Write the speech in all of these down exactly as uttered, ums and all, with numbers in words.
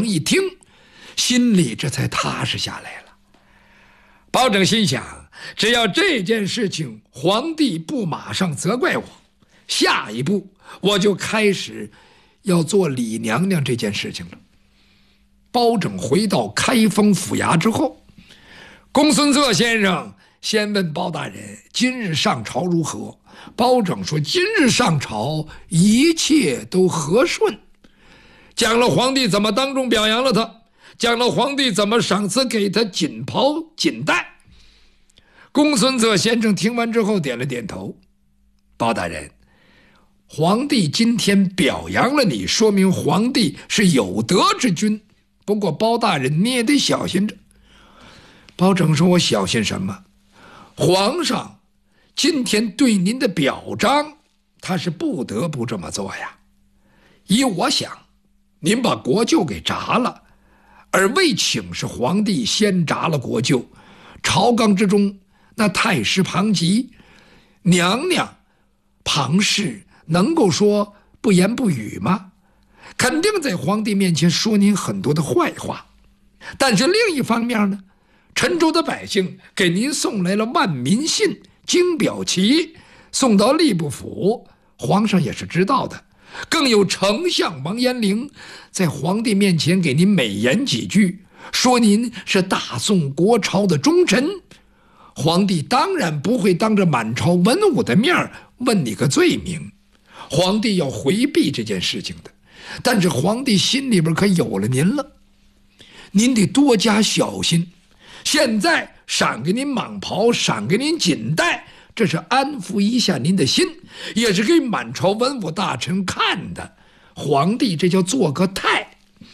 一听，心里这才踏实下来了。包拯心想，只要这件事情皇帝不马上责怪我，下一步我就开始要做李娘娘这件事情了。包拯回到开封府衙之后，公孙策先生先问包大人今日上朝如何。包拯说今日上朝一切都和顺，讲了皇帝怎么当众表扬了他，讲了皇帝怎么赏赐给他锦袍锦带。公孙策先生听完之后点了点头，包大人，皇帝今天表扬了你，说明皇帝是有德之君，不过包大人你也得小心着。包拯说，我小心什么？皇上今天对您的表彰，他是不得不这么做呀。依我想，您把国舅给铡了，而未请示皇帝先铡了国舅，朝纲之中那太师庞吉、娘娘庞氏能够说不言不语吗？肯定在皇帝面前说您很多的坏话。但是另一方面呢，陈州的百姓给您送来了万民信、金表旗，送到吏部府，皇上也是知道的。更有丞相王延龄在皇帝面前给您美言几句，说您是大宋国朝的忠臣。皇帝当然不会当着满朝文武的面问你个罪名，皇帝要回避这件事情的。但是皇帝心里边可有了您了，您得多加小心。现在赏给您蟒袍，赏给您锦带，这是安抚一下您的心，也是给满朝文武大臣看的。皇帝这叫做个态。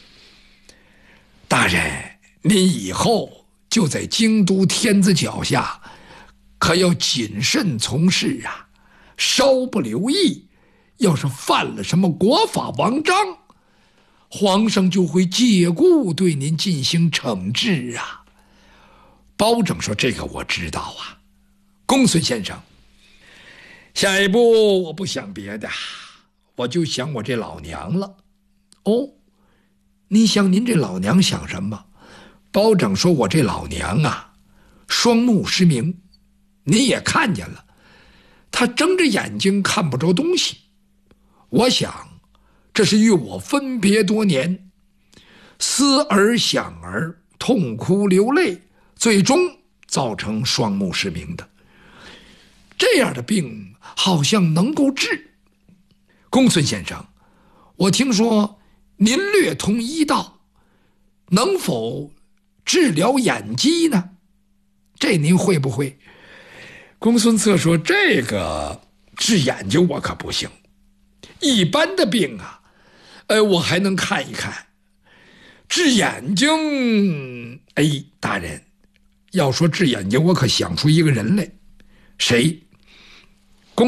大人，您以后就在京都天子脚下，可要谨慎从事啊，稍不留意，要是犯了什么国法王章，皇上就会借故对您进行惩治啊。包拯说，这个我知道啊。公孙先生，下一步我不想别的，我就想我这老娘了。哦，你想您这老娘想什么？包拯说，我这老娘啊，双目失明，你也看见了，她睁着眼睛看不着东西。我想这是与我分别多年，思儿想儿，痛哭流泪，最终造成双目失明的。这样的病好像能够治。公孙先生，我听说您略通医道，能否治疗眼疾呢？这您会不会？公孙策说，这个治眼睛我可不行，一般的病啊，呃，我还能看一看。治眼睛，哎，大人，要说治眼睛，我可想出一个人来。谁？